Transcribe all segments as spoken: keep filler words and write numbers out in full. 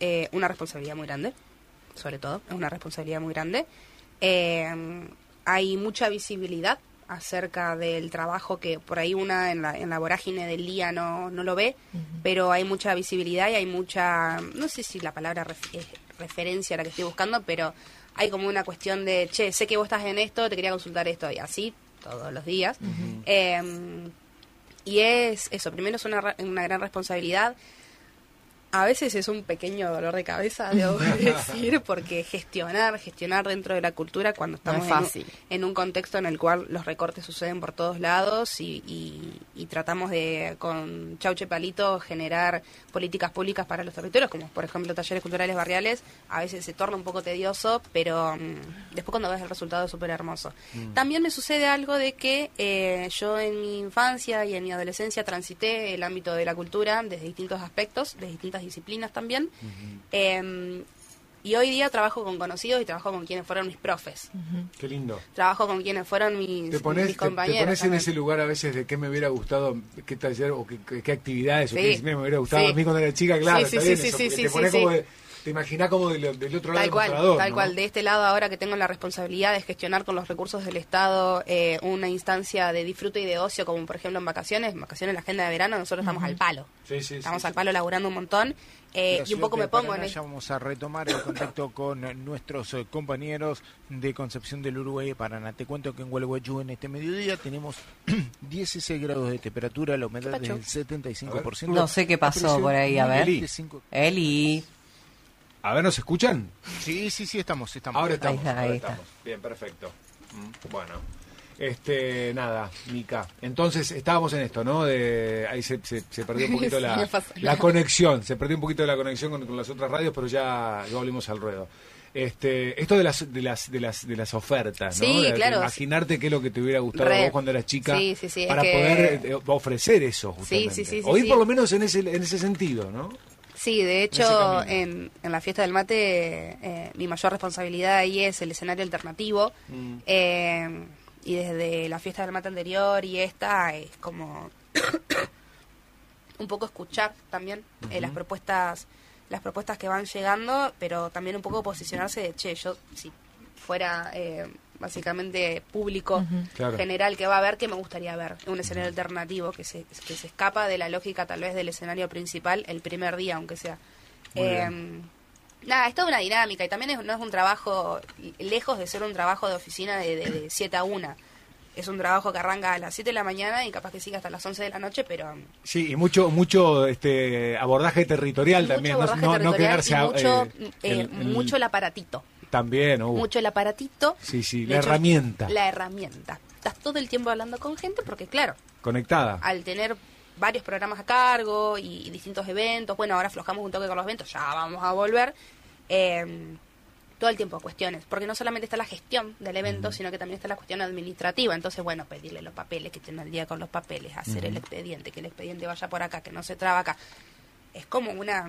eh, una responsabilidad muy grande, sobre todo, es una responsabilidad muy grande. Eh, hay mucha visibilidad acerca del trabajo que por ahí una en la, en la vorágine del día no, no lo ve, uh-huh. pero hay mucha visibilidad y hay mucha, no sé si la palabra ref, es referencia a la que estoy buscando, pero hay como una cuestión de, che, sé que vos estás en esto, te quería consultar esto, y así todos los días. Uh-huh. Eh, y es eso, primero es una, una gran responsabilidad. A veces es un pequeño dolor de cabeza, debo decir, porque gestionar, gestionar dentro de la cultura cuando estamos no es en, un, en un contexto en el cual los recortes suceden por todos lados y, y, y tratamos de, con Chauche Palito, generar políticas públicas para los territorios, como por ejemplo talleres culturales barriales, a veces se torna un poco tedioso, pero um, después cuando ves el resultado es súper hermoso. Mm. También me sucede algo de que eh, yo en mi infancia y en mi adolescencia transité el ámbito de la cultura desde distintos aspectos, de distintas disciplinas también, uh-huh. eh, y hoy día trabajo con conocidos y trabajo con quienes fueron mis profes. Uh-huh. Qué lindo. Trabajo con quienes fueron mis, te pones, mis compañeros. Te, te pones también. en ese lugar a veces de qué me hubiera gustado, qué taller o qué, qué, qué actividades sí. o qué me hubiera gustado sí. a mí cuando era chica, claro, sí, está sí, bien sí, eso, sí, te sí, pones sí, como sí. de, te imaginás como del, del otro lado tal del cual, mostrador, tal ¿no? cual, de este lado ahora que tengo la responsabilidad de gestionar con los recursos del Estado eh, una instancia de disfrute y de ocio, como por ejemplo en vacaciones, en vacaciones en la agenda de verano, nosotros uh-huh. estamos al palo, sí, sí, estamos sí, al sí. palo laburando un montón. Eh, y un poco me pongo en Ya vamos a retomar el contacto con nuestros eh, compañeros de Concepción del Uruguay y Paraná. Te cuento que en Gualeguaychú en este mediodía tenemos dieciséis grados de temperatura, la humedad es del setenta y cinco por ciento. No sé qué pasó por ahí, a ver. Eli. Eli. A ver, ¿nos escuchan? Sí, sí, sí, estamos, estamos. Ahora estamos, ahí está, ahora ahí estamos. está. Bien, perfecto. Mm, bueno. Este, nada, Mica. Entonces, estábamos en esto, ¿no? De, ahí se, se, se perdió un poquito la, la conexión, se perdió un poquito la conexión con, con las otras radios, pero ya, ya volvimos al ruedo. Este, esto de las de las de las de las ofertas, ¿no? Sí, de, claro. De imaginarte qué es lo que te hubiera gustado Re. a vos cuando eras chica, sí, sí, sí, para es que... poder eh, ofrecer eso justamente. Sí, sí, sí, o ir sí, por sí. lo menos en ese en ese sentido, ¿no? Sí, de hecho, en, en la fiesta del mate, eh, mi mayor responsabilidad ahí es el escenario alternativo. Mm. Eh, y desde la fiesta del mate anterior y esta es como un poco escuchar también uh-huh. eh, las propuestas las propuestas que van llegando, pero también un poco posicionarse de, che, yo si fuera eh, básicamente público uh-huh. claro. general que va a ver, que me gustaría ver un escenario uh-huh. alternativo que se que se escapa de la lógica tal vez del escenario principal el primer día, aunque sea. Eh, nada, es toda una dinámica y también es, no es un trabajo, lejos de ser un trabajo de oficina de, de, de siete a una. Es un trabajo que arranca a las siete de la mañana y capaz que siga hasta las once de la noche, pero... Sí, y mucho mucho este abordaje territorial mucho también, abordaje no, territorial no quedarse a... mucho, Eh, eh, el, el... mucho el aparatito. También, uh. Mucho el aparatito. Sí, sí, de la hecho, herramienta. La herramienta. Estás todo el tiempo hablando con gente porque, claro... Conectada. Al tener varios programas a cargo y, y distintos eventos, bueno, ahora aflojamos un toque con los eventos, ya vamos a volver... Eh, todo el tiempo cuestiones, porque no solamente está la gestión del evento, uh-huh. sino que también está la cuestión administrativa. Entonces, bueno, pedirle los papeles, que estén al día con los papeles, hacer uh-huh. el expediente, que el expediente vaya por acá, que no se traba acá. Es como una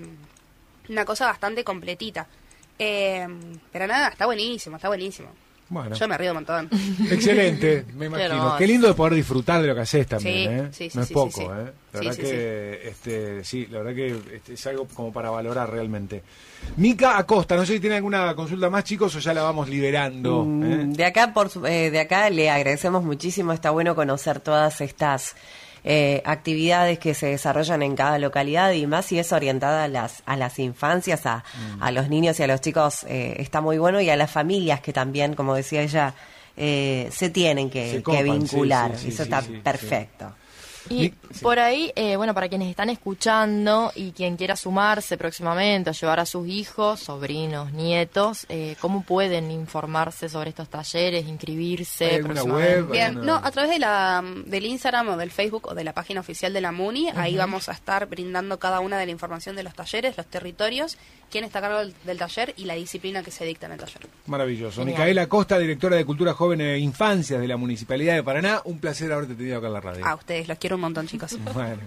una cosa bastante completita. Eh, pero nada, está buenísimo, está buenísimo. Bueno. Yo me río un montón. Excelente, me imagino. Qué lindo de poder disfrutar de lo que haces también, sí, ¿eh? Sí, sí, no es sí, poco, sí, sí. ¿eh? La sí, verdad sí, que, sí. este, sí, la verdad que este, es algo como para valorar realmente. Mica Acosta, no sé si tiene alguna consulta más, chicos, o ya la vamos liberando. Mm, ¿eh? De acá, por, eh, de acá le agradecemos muchísimo, está bueno conocer todas estas eh, actividades que se desarrollan en cada localidad y más si es orientada a las a las infancias, a, mm. a los niños y a los chicos, eh, está muy bueno, y a las familias que también, como decía ella, eh, se tienen que, se copan, que vincular, sí, sí, sí, eso sí, está sí, perfecto. Sí. Y sí. por ahí, eh, bueno, para quienes están escuchando y quien quiera sumarse próximamente, a llevar a sus hijos, sobrinos, nietos, eh, ¿cómo pueden informarse sobre estos talleres, inscribirse? ¿Hay alguna web? Bien, alguna... no, a través de la del Instagram o del Facebook o de la página oficial de la MUNI, uh-huh. ahí vamos a estar brindando cada una de la información de los talleres, los territorios, quién está a cargo del, del taller y la disciplina que se dicta en el taller. Maravilloso. Genial. Micaela Acosta, directora de Cultura Joven e Infancias de la Municipalidad de Paraná, un placer haberte tenido acá en la radio. A ustedes, los quiero un montón, chicos. Bueno.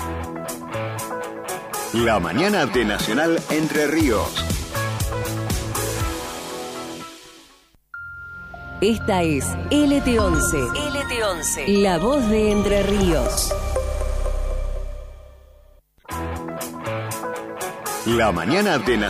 La mañana de Nacional Entre Ríos. Esta es L T once. L T once. La voz de Entre Ríos. La mañana de